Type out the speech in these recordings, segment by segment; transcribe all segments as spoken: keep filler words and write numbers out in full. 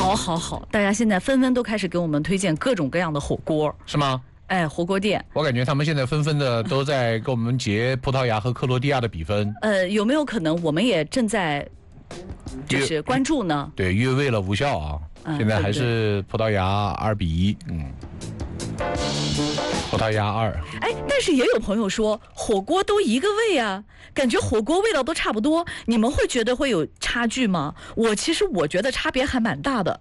好，好，好，大家现在纷纷都开始给我们推荐各种各样的火锅， 是吗？ 哎，火锅店， 我感觉他们现在纷纷的都在跟我们截葡萄牙和克罗地亚的比分。 呃，有没有可能我们也正在就是关注呢？ 对，越位了无效啊，嗯、现在还是葡萄牙二比一，嗯，葡萄牙二。 哎，但是也有朋友说火锅都一个味啊，感觉火锅味道都差不多，你们会觉得会有差距吗？我其实我觉得差别还蛮大的。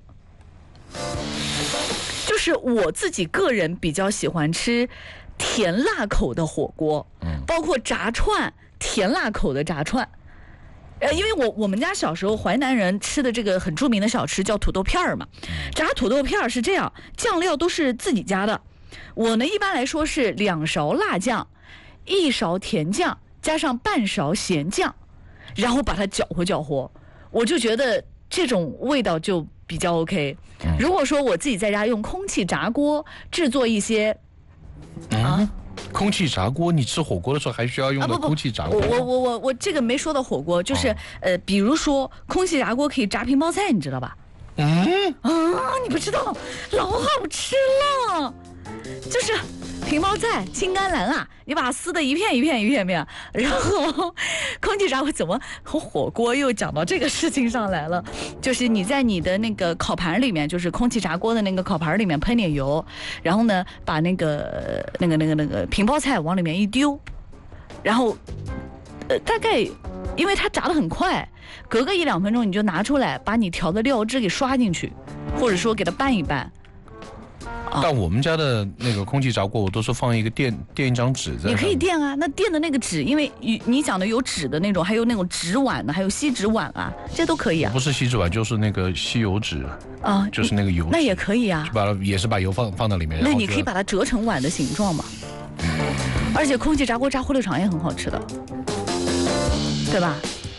就是我自己个人比较喜欢吃甜辣口的火锅，嗯，包括炸串，甜辣口的炸串。呃，因为我我们家小时候淮南人吃的这个很著名的小吃叫土豆片儿嘛，炸土豆片儿是这样，酱料都是自己家的。我呢一般来说是两勺辣酱，一勺甜酱，加上半勺咸酱，然后把它搅和搅和，我就觉得这种味道就比较 OK。如果说我自己在家用空气炸锅制作一些，啊。 嗯，空气炸锅，你吃火锅的时候还需要用到空气炸锅？ 啊、我我我我这个没说到火锅，就是、哦、呃，比如说空气炸锅可以炸平包菜，你知道吧？ 嗯啊，你不知道，老好吃了，就是平包菜、青甘蓝啊，你把它撕的一片一片一片片，然后空气炸锅怎么和火锅又讲到这个事情上来了？就是你在你的那个烤盘里面，就是空气炸锅的那个烤盘里面喷点油，然后呢，把那个那个那个那个平包菜往里面一丢，然后呃大概因为它炸得很快，隔个一两分钟你就拿出来，把你调的料汁给刷进去，或者说给它拌一拌。 但我们家的那个空气炸锅，我都是放一个垫垫一张纸在。 你可以垫啊，那垫的那个纸，因为你讲的有纸的那种，还有那种纸碗的，还有锡纸碗啊，这都可以啊。 不是锡纸碗，就是那个吸油纸啊， 就是那个油纸。 那也可以啊， 把也是把油放放到里面。 那你可以把它折成碗的形状嘛。而且空气炸锅炸火腿肠也很好吃的，对吧？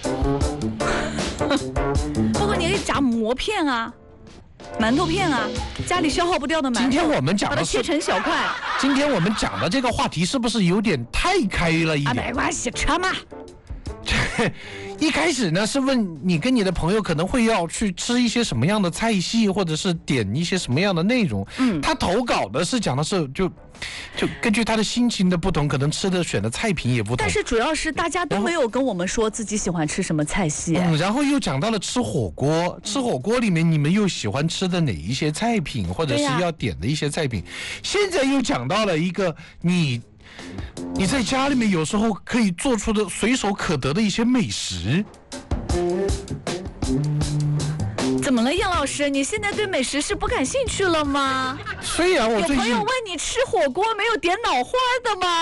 包括你可以炸馍片啊。馒头片啊，家里消耗不掉的馒头， 今天我们讲的把它切成小块。 今天我们讲的这个话题是不是有点太开了一点？ 啊，没关系，吃嘛。 一开始呢是问你跟你的朋友可能会要去吃一些什么样的菜系，或者是点一些什么样的内容。嗯，他投稿的是讲的是就就根据他的心情的不同，可能吃的选的菜品也不同。 但是主要是大家都没有跟我们说自己喜欢吃什么菜系。 嗯，然后又讲到了吃火锅，吃火锅里面你们又喜欢吃的哪一些菜品，或者是要点的一些菜品。现在又讲到了一个你。你在家里面有时候可以做出的随手可得的一些美食。 怎么了，杨老师？你现在对美食是不感兴趣了吗？ 虽然我最近有朋友问你吃火锅没有点脑花的吗？